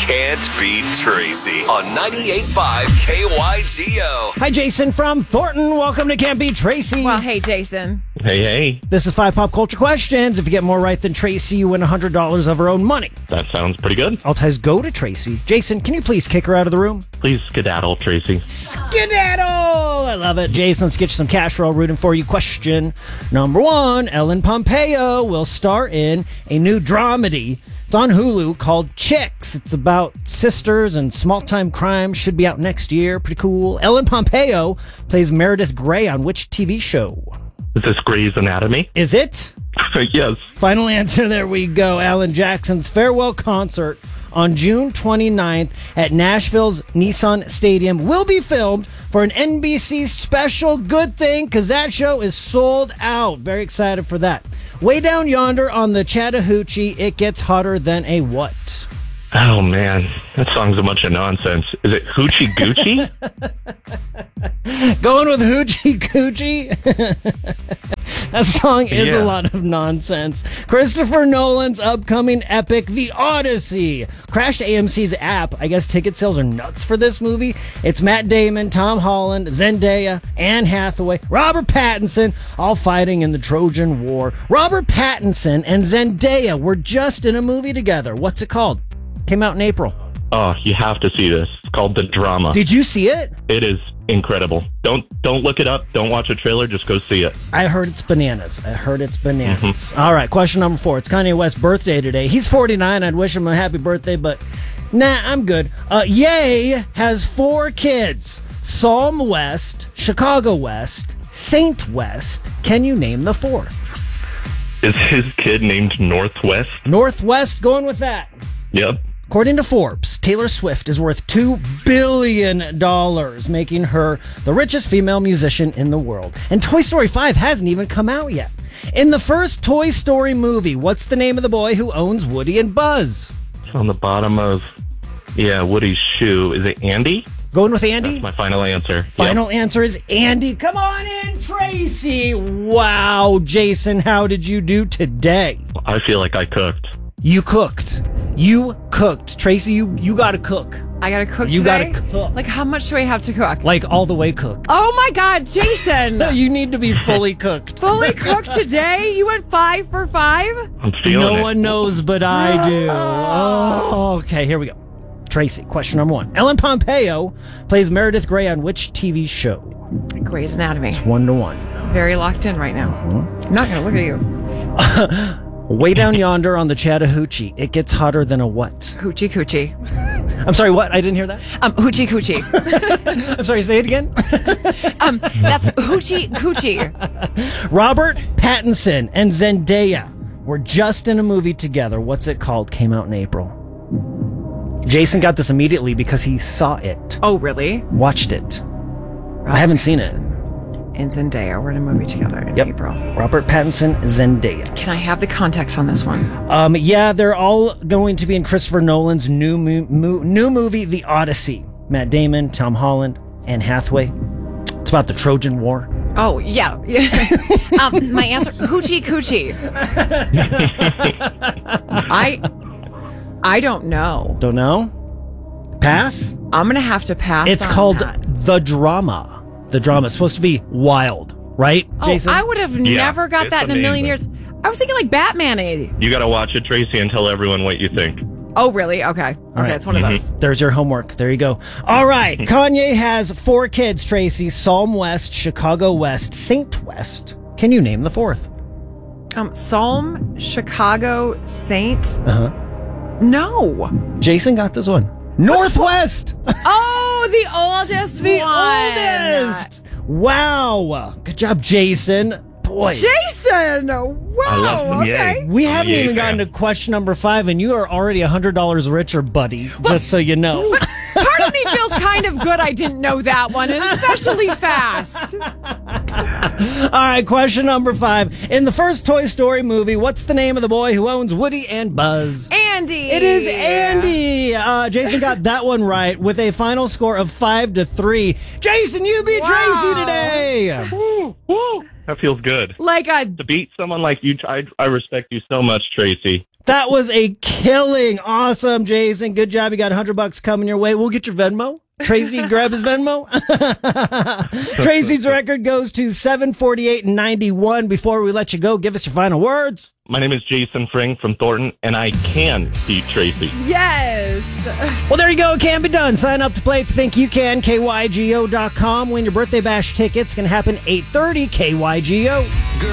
Can't Beat Tracy on 98.5 KYGO. Hi, Jason from Thornton. Welcome to Can't Beat Tracy. Well, hey, Jason. Hey. This is 5 pop culture questions. If you get more right than Tracy, you win $100 of her own money. That sounds pretty good. All ties go to Tracy. Jason, can you please kick her out of the room? Please skedaddle, Tracy. Skedaddle! I love it. Jason, let's get you some cash. We're all rooting for you. Question number 1. Ellen Pompeo will star in a new dramedy. It's on Hulu called Chicks. It's about sisters and small-time crime. Should be out next year. Pretty cool. Ellen Pompeo plays Meredith Grey on which TV show? Is this Grey's Anatomy? Is it? Yes. Final answer. There we go. Alan Jackson's farewell concert on June 29th at Nashville's Nissan Stadium will be filmed for an NBC special. Good thing, because that show is sold out. Very excited for that. Way down yonder on the Chattahoochee, it gets hotter than a what? Oh, man. That song's a bunch of nonsense. Is it Hoochie Goochie? Going with Hoochie Coochie? That song is a lot of nonsense. Christopher Nolan's upcoming epic, The Odyssey, crashed AMC's app. I guess ticket sales are nuts for this movie. It's Matt Damon, Tom Holland, Zendaya, Anne Hathaway, Robert Pattinson, all fighting in the Trojan War. Robert Pattinson and Zendaya were just in a movie together. What's it called? Came out in April. Oh, you have to see this. It's called The Drama. Did you see it? It is incredible. Don't look it up. Don't watch a trailer. Just go see it. I heard it's bananas. All right, question number 4. It's Kanye West's birthday today. He's 49. I'd wish him a happy birthday, but nah, I'm good. Ye has 4 kids. Psalm West, Chicago West, Saint West. Can you name the 4th? Is his kid named Northwest? Northwest, going with that. Yep. According to Forbes, Taylor Swift is worth $2 billion, making her the richest female musician in the world. And Toy Story 5 hasn't even come out yet. In the first Toy Story movie, what's the name of the boy who owns Woody and Buzz? It's on the bottom of, Woody's shoe. Is it Andy? Going with Andy? That's my final answer. Final answer is Andy. Come on in, Tracy. Wow, Jason, how did you do today? I feel like I cooked. You cooked. Tracy, you gotta cook. I gotta cook You today? gotta cook. Like, how much do I have to cook? Like, all the way cooked. Oh my God, Jason! You need to be fully cooked. Fully cooked today? You went 5 for 5? I'm feeling it. No one knows, but I do. Oh, okay, here we go. Tracy, question number 1. Ellen Pompeo plays Meredith Grey on which TV show? Grey's Anatomy. 1-1. Very locked in right now. I'm not gonna look at you. Way down yonder on the Chattahoochee, it gets hotter than a what? Hoochie Coochie. I'm sorry, what? I didn't hear that. Hoochie Coochie. I'm sorry, say it again. That's Hoochie Coochie. Robert Pattinson and Zendaya were just in a movie together. What's it called? Came out in April. Jason got this immediately because he saw it. Oh, really? Watched it. I haven't seen it. And Zendaya were in a movie together in April. Robert Pattinson, Zendaya. Can I have the context on this one? Yeah, they're all going to be in Christopher Nolan's new movie, The Odyssey. Matt Damon, Tom Holland, Anne Hathaway. It's about the Trojan War. Oh, yeah. My answer, Hoochie Coochie. I don't know. Don't know? Pass? I'm going to have to pass. It's on called that. The Drama. The drama is supposed to be wild, right, Jason? Oh, I would have never got that in a million years. I was thinking like Batman-y. You got to watch it, Tracy, and tell everyone what you think. Oh, really? Okay. right. It's one of those. There's your homework. There you go. All right. Kanye has 4 kids, Tracy. Psalm West, Chicago West, Saint West. Can you name the 4th? Psalm, Chicago, Saint. No. Jason got this one. Northwest. Oh, the oldest The one. oldest. Wow. Good job, Jason. Boy. Jason. Wow. Okay. We haven't even gotten to question number 5, and you are already $100 richer, buddy. Just so you know. Part of me feels kind of good I didn't know that one, and especially fast. All right, question number 5. In the first Toy Story movie, what's the name of the boy who owns Woody and Buzz? Andy. It is Andy. Jason got that one right with a final score of 5-3. Jason, you beat Tracy today. Woo! That feels good. Like a To beat someone like you, I respect you so much, Tracy. That was a killing. Awesome, Jason. Good job. You got $100 coming your way. We'll get your Venmo. Tracy, grab his Venmo. Tracy's record goes to 748.91. Before we let you go, give us your final words. My name is Jason Fring from Thornton, and I can beat Tracy. yes. Well, there you go. It can be done. Sign up to play if you think you can. KYGO.com. Win your birthday bash tickets. Can happen 8:30. KYGO.